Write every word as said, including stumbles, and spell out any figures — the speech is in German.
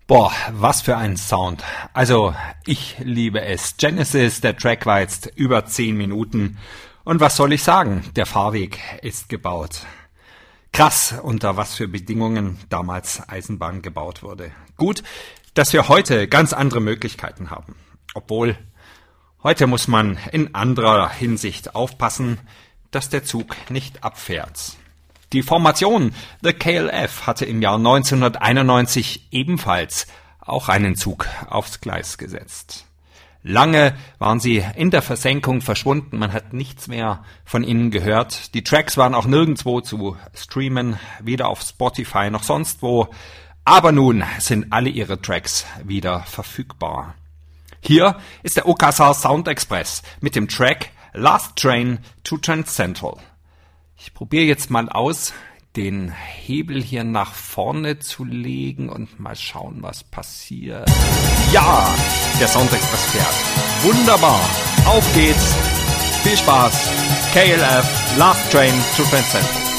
Boah, was für ein Sound. Also, ich liebe es. Genesis, der Track war jetzt über zehn Minuten. Und was soll ich sagen? Der Fahrweg ist gebaut. Krass, unter was für Bedingungen damals Eisenbahn gebaut wurde. Gut, dass wir heute ganz andere Möglichkeiten haben. Obwohl, heute muss man in anderer Hinsicht aufpassen, dass der Zug nicht abfährt. Die Formation The K L F hatte im Jahr neunzehnhunderteinundneunzig ebenfalls auch einen Zug aufs Gleis gesetzt. Lange waren sie in der Versenkung verschwunden, man hat nichts mehr von ihnen gehört. Die Tracks waren auch nirgendwo zu streamen, weder auf Spotify noch sonst wo. Aber nun sind alle ihre Tracks wieder verfügbar. Hier ist der O K S A Sound Express mit dem Track Last Train to Trent Central. Ich probiere jetzt mal aus, den Hebel hier nach vorne zu legen und mal schauen, was passiert. Ja, der Sound Express fährt. Wunderbar. Auf geht's. Viel Spaß. K L F, Last Train to Trent Central.